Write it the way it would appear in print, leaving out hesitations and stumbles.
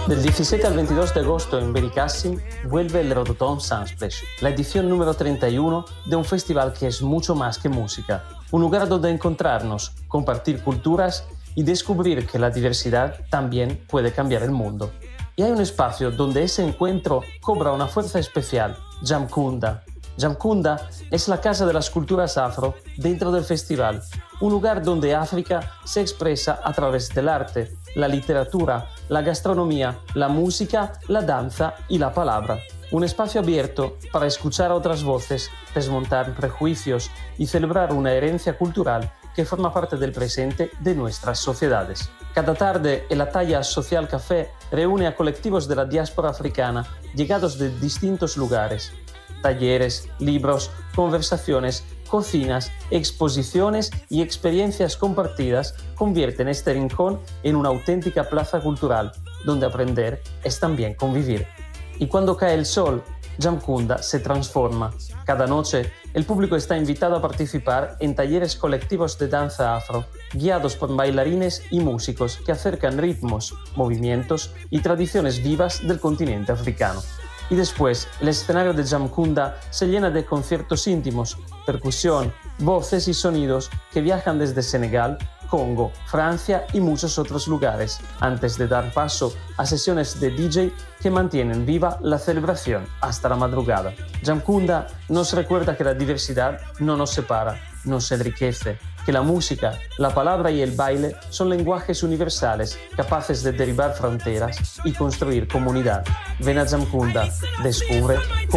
Del 17 al 22 de agosto en Benicàssim vuelve el Rototom Sunsplash, la edición número 31 de un festival que es mucho más que música. Un lugar donde encontrarnos, compartir culturas y descubrir que la diversidad también puede cambiar el mundo. Y hay un espacio donde ese encuentro cobra una fuerza especial, Jamkunda. Jamkunda es la casa de las culturas afro dentro del festival, un lugar donde África se expresa a través del arte, la literatura, la gastronomía, la música, la danza y la palabra. Un espacio abierto para escuchar a otras voces, desmontar prejuicios y celebrar una herencia cultural que forma parte del presente de nuestras sociedades. Cada tarde, el Ataya Social Café reúne a colectivos de la diáspora africana llegados de distintos lugares. Talleres, libros, conversaciones, cocinas, exposiciones y experiencias compartidas convierten este rincón en una auténtica plaza cultural, donde aprender es también convivir. Y cuando cae el sol, Jamkunda se transforma. Cada noche, el público está invitado a participar en talleres colectivos de danza afro, guiados por bailarines y músicos que acercan ritmos, movimientos y tradiciones vivas del continente africano. Y después, el escenario de Jamkunda se llena de conciertos íntimos, percusión, voces y sonidos que viajan desde Senegal, Congo, Francia y muchos otros lugares, antes de dar paso a sesiones de DJ que mantienen viva la celebración hasta la madrugada. Jamkunda nos recuerda que la diversidad no nos separa, nos enriquece, que la música, la palabra y el baile son lenguajes universales capaces de derribar fronteras y construir comunidad. Ven a Jamkunda, descubre,